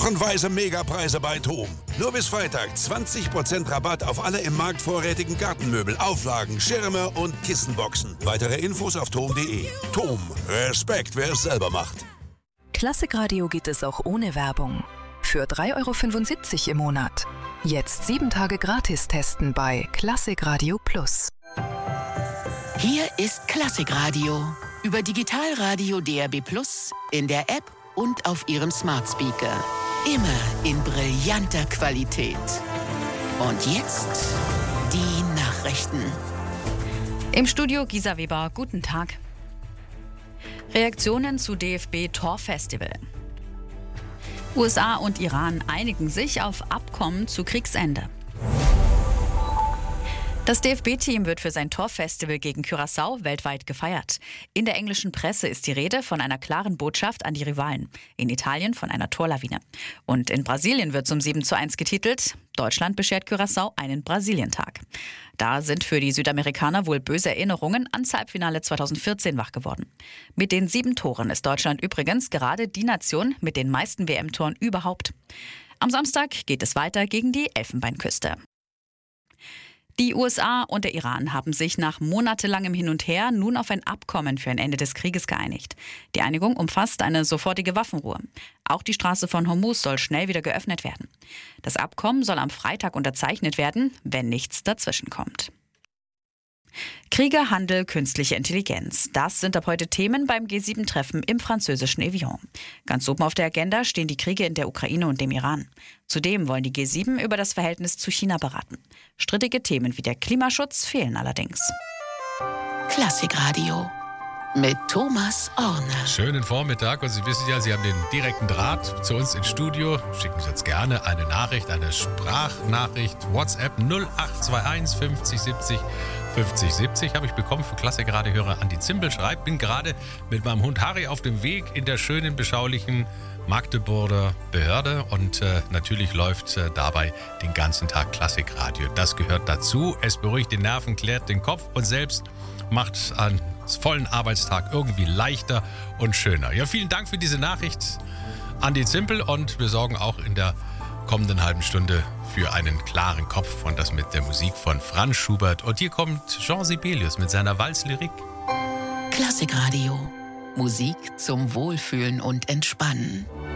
Wochenweise Megapreise bei TOM. Nur bis Freitag 20% Rabatt auf alle im Markt vorrätigen Gartenmöbel, Auflagen, Schirme und Kissenboxen. Weitere Infos auf tom.de. TOM. Respekt, wer es selber macht. Klassikradio geht es auch ohne Werbung. Für 3,75 € im Monat. Jetzt 7 Tage gratis testen bei Klassikradio Plus. Hier ist Klassikradio. Über Digitalradio DAB Plus, in der App und auf Ihrem Smart Speaker. Immer in brillanter Qualität. Und jetzt die Nachrichten. Im Studio Gisa Weber, guten Tag. Reaktionen zu DFB-Torfestival. USA und Iran einigen sich auf Abkommen zu Kriegsende. Das DFB-Team wird für sein Torfestival gegen Curaçao weltweit gefeiert. In der englischen Presse ist die Rede von einer klaren Botschaft an die Rivalen. In Italien von einer Torlawine. Und in Brasilien wird zum 7:1 getitelt. Deutschland beschert Curaçao einen Brasilientag. Da sind für die Südamerikaner wohl böse Erinnerungen ans Halbfinale 2014 wach geworden. Mit den 7 Toren ist Deutschland übrigens gerade die Nation mit den meisten WM-Toren überhaupt. Am Samstag geht es weiter gegen die Elfenbeinküste. Die USA und der Iran haben sich nach monatelangem Hin und Her nun auf ein Abkommen für ein Ende des Krieges geeinigt. Die Einigung umfasst eine sofortige Waffenruhe. Auch die Straße von Hormuz soll schnell wieder geöffnet werden. Das Abkommen soll am Freitag unterzeichnet werden, wenn nichts dazwischenkommt. Kriege, Handel, künstliche Intelligenz. Das sind ab heute Themen beim G7-Treffen im französischen Evian. Ganz oben auf der Agenda stehen die Kriege in der Ukraine und dem Iran. Zudem wollen die G7 über das Verhältnis zu China beraten. Strittige Themen wie der Klimaschutz fehlen allerdings. Klassikradio mit Thomas Orner. Schönen Vormittag und Sie wissen ja, Sie haben den direkten Draht zu uns ins Studio. Schicken Sie uns gerne eine Nachricht, eine Sprachnachricht, WhatsApp 0821 50 70 50 70 habe ich bekommen für Klassikradio-Hörer Andi Zimbel schreibt, bin gerade mit meinem Hund Harry auf dem Weg in der schönen, beschaulichen Magdeburger Behörde und natürlich läuft dabei den ganzen Tag Klassikradio. Das gehört dazu. Es beruhigt den Nerven, klärt den Kopf und selbst macht einen vollen Arbeitstag irgendwie leichter und schöner. Ja, vielen Dank für diese Nachricht, Andi Zimpel, und wir sorgen auch in der kommenden halben Stunde für einen klaren Kopf und das mit der Musik von Franz Schubert. Und hier kommt Jean Sibelius mit seiner Walzlyrik. Klassikradio. Musik zum Wohlfühlen und Entspannen.